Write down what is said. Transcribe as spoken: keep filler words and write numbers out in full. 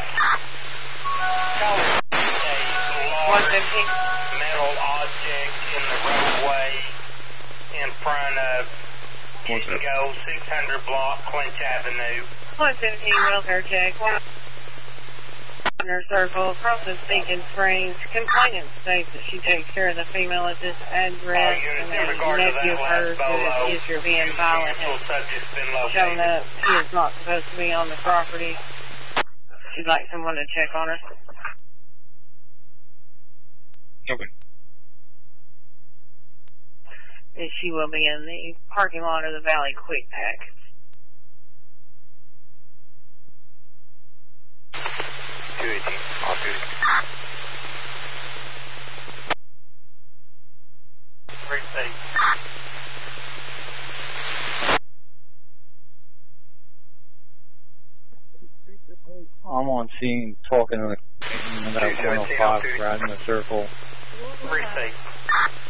one fifty. Metal object in the roadway in front of Go six hundred block Clinch Avenue. one fifty, welfare check. Her circle, crosses Beacon Springs. Complainant states that she takes care of the female at this address, and that a nephew of hers who is accused of being violent has shown up. He is not supposed to be on the property. She'd like someone to check on her. Okay. And she will be in the parking lot of the Valley Quick Pack. two eighteen, all good. Very safe. I'm on scene talking to the, that one oh five riding the circle. Very safe.